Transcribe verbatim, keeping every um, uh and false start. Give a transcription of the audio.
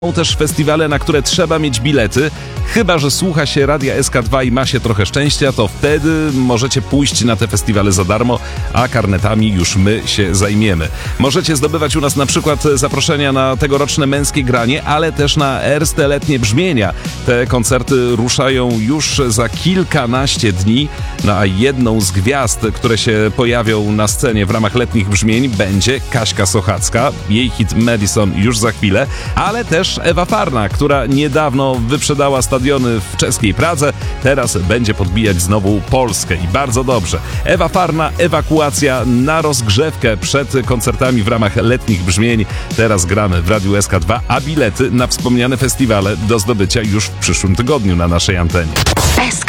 Są też festiwale, na które trzeba mieć bilety. Chyba że słucha się Radia S K dwa i ma się trochę szczęścia, to wtedy możecie pójść na te festiwale za darmo, a karnetami już my się zajmiemy. Możecie zdobywać u nas na przykład zaproszenia na tegoroczne Męskie Granie, ale też na Erste Letnie Brzmienia. Te koncerty ruszają już za kilkanaście dni, no a jedną z gwiazd, które się pojawią na scenie w ramach Letnich Brzmień, będzie Kaśka Sochacka. Jej hit Madison już za chwilę, ale też Ewa Farna, która niedawno wyprzedała stadiony w czeskiej Pradze, teraz będzie podbijać znowu Polskę i bardzo dobrze. Ewa Farna, Ewakuacja na rozgrzewkę przed koncertami w ramach Letnich Brzmień. Teraz gramy w Radiu S K dwa, a bilety na wspomniane festiwale do zdobycia już w przyszłym tygodniu na naszej antenie. S K